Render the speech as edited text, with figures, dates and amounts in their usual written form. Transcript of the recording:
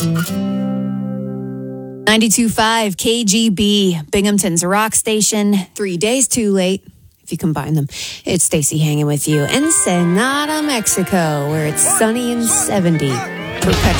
92.5 KGB, Binghamton's rock station. 3 days too late, if you combine them. It's Stacey hanging with you. Ensenada, Mexico, where it's sunny and 70 perpetually.